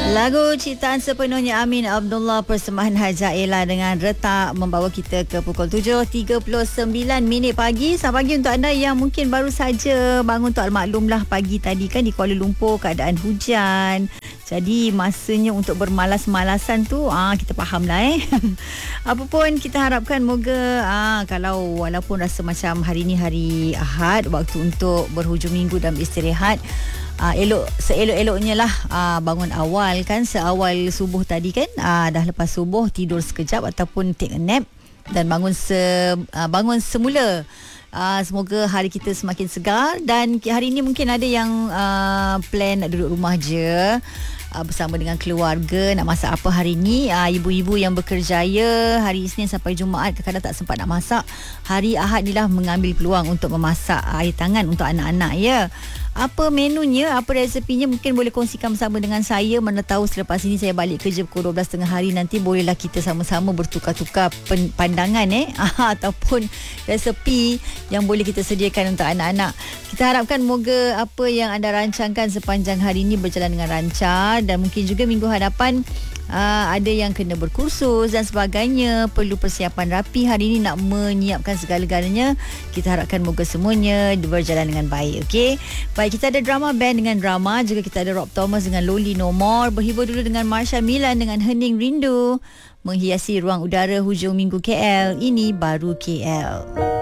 Lagu ciptaan sepenuhnya Amin Abdullah persembahan Hajaila dengan retak membawa kita ke pukul 7.39 pagi. Selamat pagi untuk anda yang mungkin baru saja bangun. Untuk maklumlah pagi tadi kan di Kuala Lumpur keadaan hujan. Jadi masanya untuk bermalas-malasan tu kita faham lah Apapun kita harapkan moga kalau walaupun rasa macam hari ni hari Ahad, waktu untuk berhujung minggu dan beristirahat, seelok-eloknya lah bangun awal kan, seawal subuh tadi kan, dah lepas subuh tidur sekejap ataupun take a nap dan bangun semula. Semoga hari kita semakin segar. Dan hari ini mungkin ada yang plan nak duduk rumah je bersama dengan keluarga, nak masak apa hari ni. Ibu-ibu yang bekerjaya hari Isnin sampai Jumaat kadang-kadang tak sempat nak masak. Hari Ahad ni lah mengambil peluang untuk memasak air tangan untuk anak-anak ya. Apa menunya, apa resepinya, mungkin boleh kongsikan bersama dengan saya. Mana tahu selepas ini saya balik kerja pukul 12.30 hari, nanti bolehlah kita sama-sama bertukar-tukar pandangan ataupun resepi yang boleh kita sediakan untuk anak-anak. Kita harapkan moga apa yang anda rancangkan sepanjang hari ini berjalan dengan lancar. Dan mungkin juga minggu hadapan ada yang kena berkursus dan sebagainya, perlu persiapan rapi hari ini nak menyiapkan segala-galanya. Kita harapkan moga semuanya berjalan dengan baik. Okey, baik, kita ada drama band dengan drama, juga kita ada Rob Thomas dengan Lonely No More. Berhibur dulu dengan Marsha Milan dengan Hening Rindu, menghiasi ruang udara hujung minggu KL. Ini baru KL.